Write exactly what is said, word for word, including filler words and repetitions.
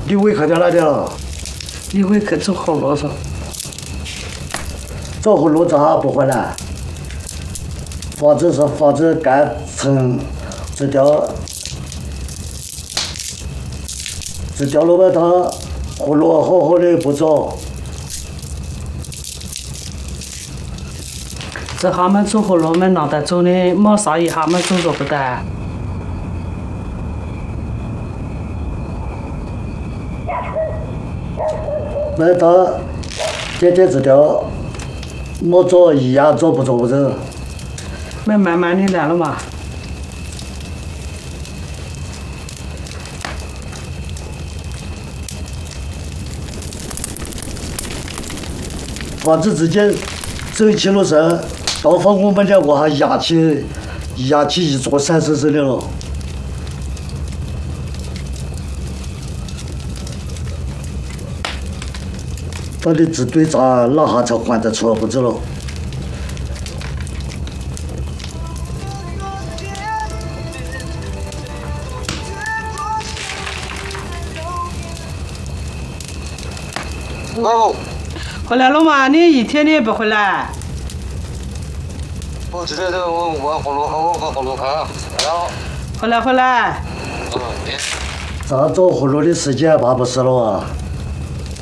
李伟克在哪里了？ 李伟克走后路上。 走后路咋不回来？房子是房子盖成这条这条路吧，他后路好好的不走。 这他们走后路们让他走的，没啥一下们走着不得。 那他天天这条没走一样走不走不走。 那慢慢的来了嘛。 房子直接走起路上，到放我们两个还压起压起一座山似的了。到底支队长哪下才还得出不走了？ 哦， 回来了嘛？你一天你也不回来？ 我这边这我我后路我我后路看，然后回来回来。 嗯， 咋走后路的时间怕不是了啊？